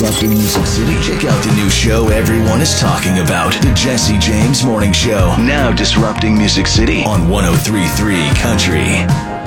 disrupting Music City. Check out the new show everyone is talking about, The Jesse James Morning Show. Now disrupting Music City on 103.3 Country.